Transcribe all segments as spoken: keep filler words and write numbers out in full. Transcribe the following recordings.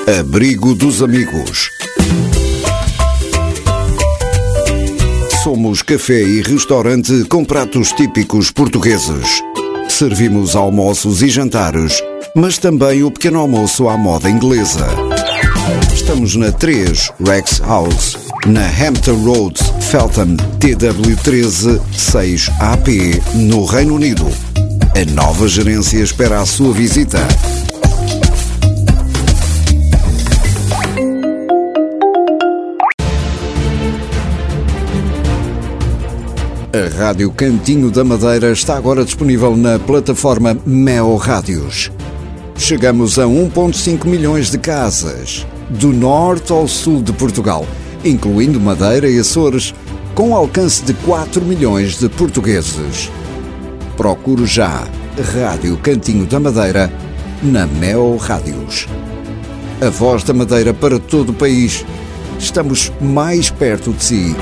Abrigo dos amigos. Somos café e restaurante com pratos típicos portugueses. Servimos almoços e jantares, mas também o pequeno almoço à moda inglesa. Estamos na três Rex House, na Hampton Road, Feltham, T W um três seis A P, no Reino Unido. A nova gerência espera a sua visita. A Rádio Cantinho da Madeira está agora disponível na plataforma Meo Rádios. Chegamos a um vírgula cinco milhões de casas, do norte ao sul de Portugal, incluindo Madeira e Açores, com alcance de quatro milhões de portugueses. Procure já Rádio Cantinho da Madeira na Meo Rádios. A voz da Madeira para todo o país. Estamos mais perto de si.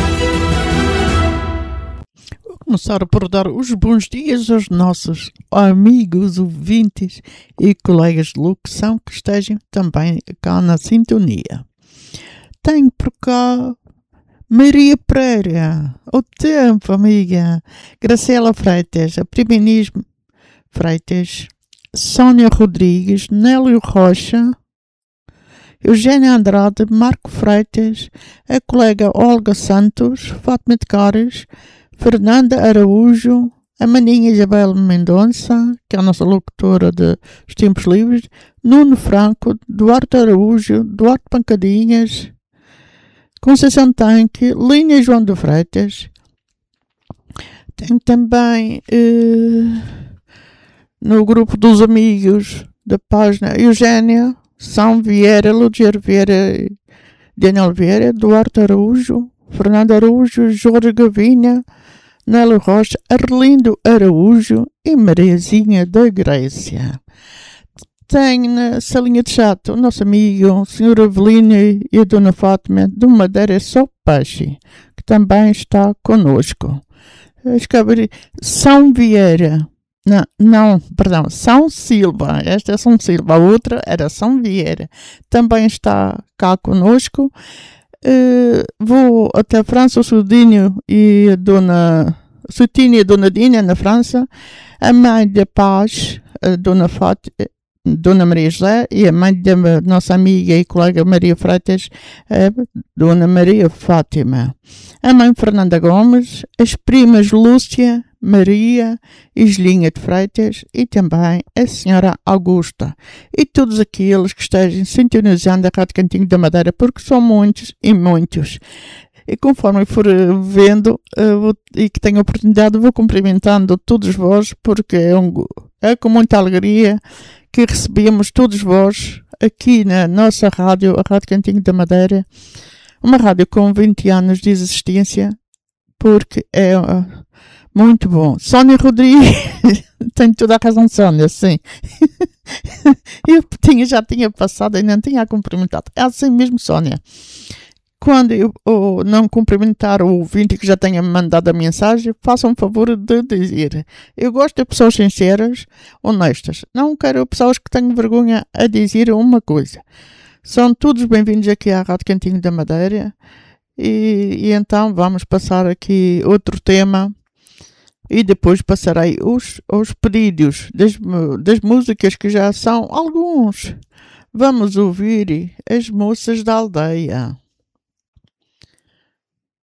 Começar por dar os bons dias aos nossos amigos ouvintes e colegas de locução que estejam também cá na sintonia. Tenho por cá Maria Pereira, o tempo, amiga, Graciela Freitas, a Primenismo Freitas, Sónia Rodrigues, Nélio Rocha, Eugénia Andrade, Marco Freitas, a colega Olga Santos, Fátima de Cares, Fernanda Araújo, a maninha Isabel Mendonça, que é a nossa locutora de Os Tempos Livres, Nuno Franco, Duarte Araújo, Duarte Pancadinhas, Conceição Tanque, Linha João de Freitas. Tem também eh, no grupo dos amigos da página Eugénia, São Vieira, Ludier Vieira, Daniel Vieira, Duarte Araújo, Fernando Araújo, Jorge Gavinha, Nélio Rocha, Arlindo Araújo e Mariazinha da Grécia. Tem na salinha de chat o nosso amigo, o senhor Avelino e a dona Fátima do Madeira Só Peixe, que também está conosco. São Vieira, não, não, perdão, São Silva, esta é São Silva, a outra era São Vieira, também está cá conosco. Uh, vou até a França, o Sudinho e a Dona Sutinho e a Dona Dina na França, a mãe da Paz, a Dona Fátima, Dona Maria José, e a mãe da nossa amiga e colega Maria Freitas, a Dona Maria Fátima, a mãe Fernanda Gomes, as primas Lúcia, Maria e Gelinha de Freitas e também a senhora Augusta e todos aqueles que estejam sintonizando a Rádio Cantinho da Madeira, porque são muitos e muitos. E conforme eu for vendo uh, vou, e que tenho oportunidade, vou cumprimentando todos vós, porque é, um, é com muita alegria que recebemos todos vós aqui na nossa rádio, a Rádio Cantinho da Madeira, uma rádio com vinte anos de existência, porque é uh, muito bom. Sónia Rodrigues, tenho toda a razão, Sónia, sim. Eu tinha, já tinha passado e não tinha cumprimentado. É assim mesmo, Sónia. Quando eu ou não cumprimentar o ouvinte que já tenha mandado a mensagem, façam um favor de dizer. Eu gosto de pessoas sinceras, honestas. Não quero pessoas que tenham vergonha a dizer uma coisa. São todos bem-vindos aqui à Rádio Cantinho da Madeira. E, e então vamos passar aqui outro tema. E depois passarei os, os pedidos das, das músicas que já são alguns. Vamos ouvir as moças da aldeia.